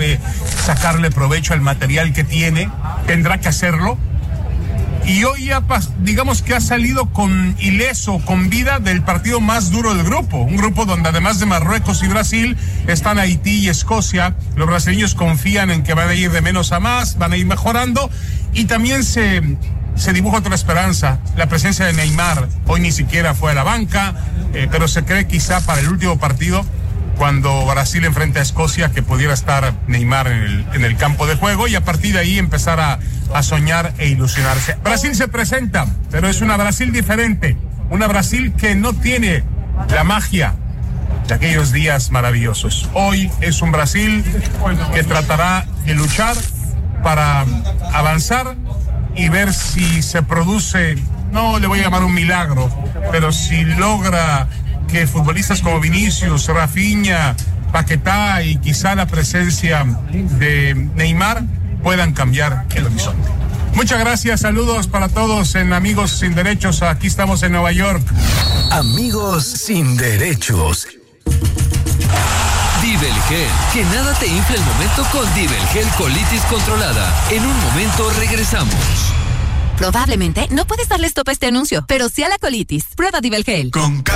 sabe sacarle provecho al material que tiene, tendrá que hacerlo. Y hoy ya, digamos que ha salido ileso, con vida del partido más duro del grupo. Un grupo donde además de Marruecos y Brasil están Haití y Escocia. Los brasileños confían en que van a ir de menos a más, van a ir mejorando. Y también se dibuja otra esperanza, la presencia de Neymar. Hoy ni siquiera fue a la banca, pero se cree quizá para el último partido, cuando Brasil enfrenta a Escocia, que pudiera estar Neymar en el campo de juego y a partir de ahí empezar a soñar e ilusionarse. Brasil se presenta, pero es una Brasil diferente, una Brasil que no tiene la magia de aquellos días maravillosos. Hoy es un Brasil que tratará de luchar para avanzar y ver si se produce, no le voy a llamar un milagro, pero si logra que futbolistas como Vinicius, Rafinha, Paquetá y quizá la presencia de Neymar puedan cambiar el horizonte. Muchas gracias, saludos para todos en Amigos Sin Derechos, aquí estamos en Nueva York. Amigos Sin Derechos. Divelgel, que nada te infle el momento con Divelgel colitis controlada. En un momento regresamos. Probablemente no puedes darle stop a este anuncio, pero sí a la colitis. Prueba Divelgel.